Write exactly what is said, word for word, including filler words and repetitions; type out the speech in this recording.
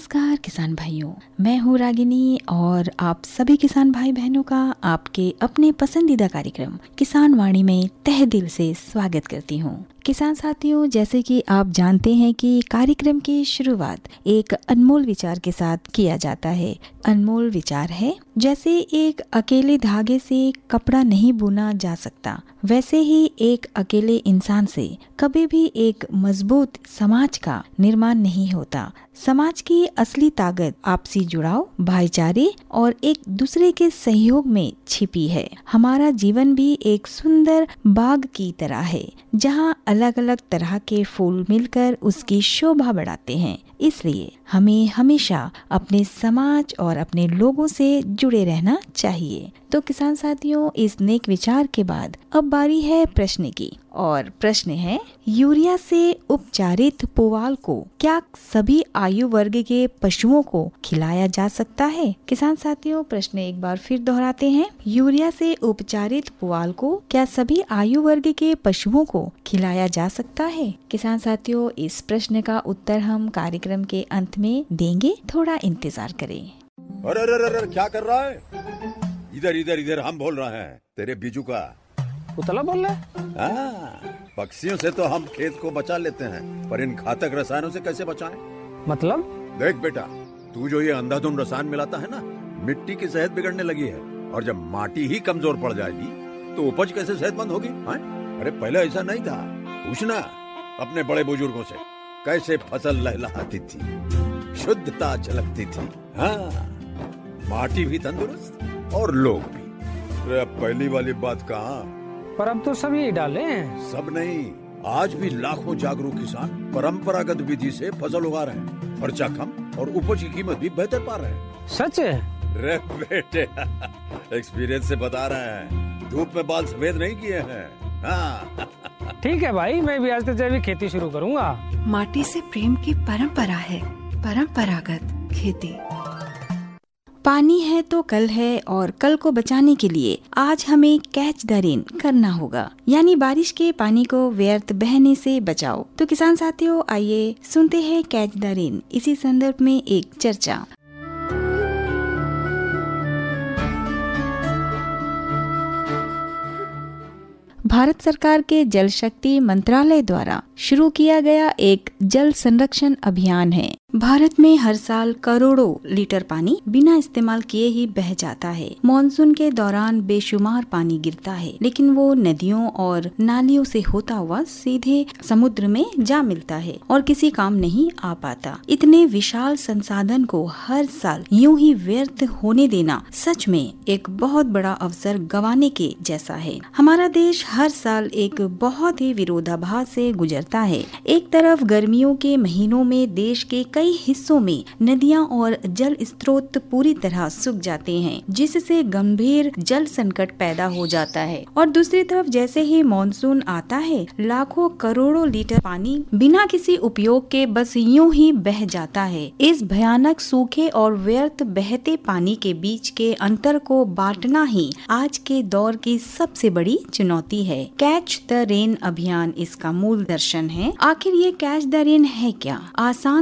नमस्कार किसान भाइयों, मैं हूँ रागिनी और आप सभी किसान भाई बहनों का आपके अपने पसंदीदा कार्यक्रम किसान वाणी में तहे दिल से स्वागत करती हूँ। किसान साथियों, जैसे कि आप जानते हैं कि कार्यक्रम की शुरुआत एक अनमोल विचार के साथ किया जाता है। अनमोल विचार है, जैसे एक अकेले धागे से कपड़ा नहीं बुना जा सकता, वैसे ही एक अकेले इंसान से कभी भी एक मजबूत समाज का निर्माण नहीं होता। समाज की असली ताकत आपसी जुड़ाव, भाईचारे और एक दूसरे के सहयोग में छिपी है। हमारा जीवन भी एक सुंदर बाग की तरह है, जहाँ अलग अलग तरह के फूल मिलकर उसकी शोभा बढ़ाते हैं। इसलिए हमें हमेशा अपने समाज और अपने लोगों से जुड़े रहना चाहिए। तो किसान साथियों, इस नेक विचार के बाद अब बारी है प्रश्न की, और प्रश्न है, यूरिया से उपचारित पुआल को क्या सभी आयु वर्ग के पशुओं को खिलाया जा सकता है? किसान साथियों, प्रश्न एक बार फिर दोहराते हैं। यूरिया से उपचारित पुआल को क्या सभी आयु वर्ग के पशुओं को खिलाया जा सकता है? किसान साथियों, इस प्रश्न का उत्तर हम कार्यक्रम के अंत में देंगे, थोड़ा इंतजार करें। अरे अरे अरे क्या कर रहा है? इधर इधर इधर हम बोल रहे हैं तेरे बीजू का। उतला बोल रहा है? हाँ, पक्षियों से तो हम खेत को बचा लेते हैं, पर इन घातक रसायनों से कैसे बचाएं? मतलब? देख बेटा, तू जो ये अंधाधुंध रसायन मिलाता है ना, मिट्टी की सेहत बिगड़ने लगी है। और जब माटी ही कमजोर पड़ जाएगी तो उपज कैसे सेहतमंद होगी? हाँ? अरे पहले ऐसा नहीं था। पूछना अपने बड़े बुजुर्गों से, कैसे फसल लहलहाती थी, शुद्धता झलकती थी। हाँ, माटी भी तंदुरुस्त और लोग भी। अरे पहली वाली बात कहाँ? पर अब तो सभी डाले हैं। सब नहीं, आज भी लाखों जागरूक किसान परंपरागत विधि से फसल उगा रहे हैं। खर्चा कम और उपज की कीमत भी बेहतर पा रहे हैं। सच है? रे बेटे, एक्सपीरियंस से बता रहे हैं, धूप में बाल सफेद नहीं किए हैं। हाँ। ठीक है भाई, मैं भी आज से जैविक खेती शुरू करूंगा। माटी से प्रेम की परंपरा है, परंपरागत खेती। पानी है तो कल है, और कल को बचाने के लिए आज हमें कैच द रेन करना होगा, यानी बारिश के पानी को व्यर्थ बहने से बचाओ। तो किसान साथियों, आइए सुनते हैं कैच द रेन। इसी संदर्भ में एक चर्चा। भारत सरकार के जल शक्ति मंत्रालय द्वारा शुरू किया गया एक जल संरक्षण अभियान है। भारत में हर साल करोड़ों लीटर पानी बिना इस्तेमाल किए ही बह जाता है। मॉनसून के दौरान बेशुमार पानी गिरता है, लेकिन वो नदियों और नालियों से होता हुआ सीधे समुद्र में जा मिलता है और किसी काम नहीं आ पाता। इतने विशाल संसाधन को हर साल यूं ही व्यर्थ होने देना सच में एक बहुत बड़ा अवसर गंवाने के जैसा है। हमारा देश हर साल एक बहुत ही विरोधाभास से गुजरता है। एक तरफ गर्मियों के महीनों में देश के कई हिस्सों में नदियां और जल स्रोत पूरी तरह सूख जाते हैं, जिससे गंभीर जल संकट पैदा हो जाता है। और दूसरी तरफ जैसे ही मॉनसून आता है, लाखों करोड़ों लीटर पानी बिना किसी उपयोग के बस यूं ही बह जाता है। इस भयानक सूखे और व्यर्थ बहते पानी के बीच के अंतर को बांटना ही आज के दौर की सबसे बड़ी चुनौती है। कैच द रेन अभियान इसका मूल दर्शन है। आखिर ये कैच द रेन है क्या? आसान